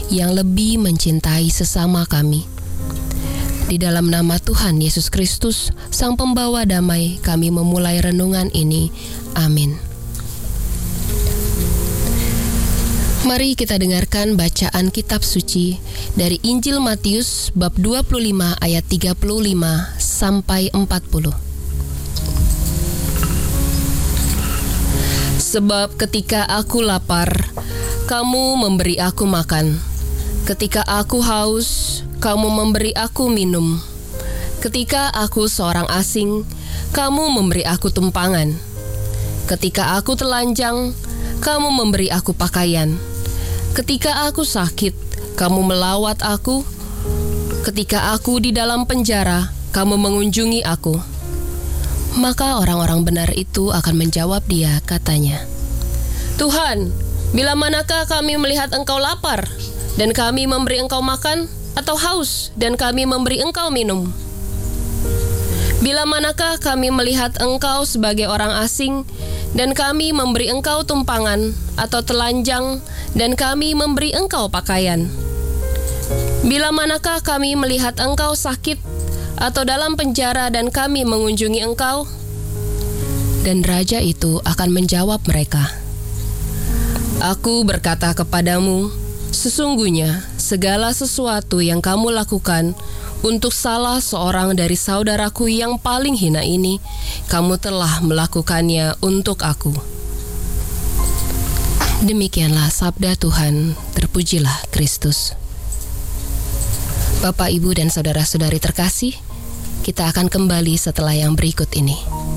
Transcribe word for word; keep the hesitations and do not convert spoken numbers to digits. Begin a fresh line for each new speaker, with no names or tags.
yang lebih mencintai sesama kami. Di dalam nama Tuhan Yesus Kristus, Sang Pembawa Damai, kami memulai renungan ini. Amin. Mari kita dengarkan bacaan kitab suci dari Injil Matius bab dua puluh lima ayat tiga puluh lima sampai empat puluh. Sebab ketika aku lapar, kamu memberi aku makan. Ketika aku haus, kamu memberi aku minum. Ketika aku seorang asing, kamu memberi aku tumpangan. Ketika aku telanjang, kamu memberi aku pakaian. Ketika aku sakit, kamu melawat aku. Ketika aku di dalam penjara, kamu mengunjungi aku. Maka orang-orang benar itu akan menjawab dia, katanya, Tuhan, bila manakah kami melihat engkau lapar, dan kami memberi engkau makan, atau haus, dan kami memberi engkau minum? Bila manakah kami melihat engkau sebagai orang asing, dan kami memberi engkau tumpangan, atau telanjang, dan kami memberi engkau pakaian? Bila manakah kami melihat engkau sakit, atau dalam penjara, dan kami mengunjungi engkau? Dan raja itu akan menjawab mereka, Aku berkata kepadamu, sesungguhnya segala sesuatu yang kamu lakukan untuk salah seorang dari saudaraku yang paling hina ini, kamu telah melakukannya untuk aku. Demikianlah sabda Tuhan, terpujilah Kristus. Bapak, Ibu, dan saudara-saudari terkasih, kita akan kembali setelah yang berikut ini.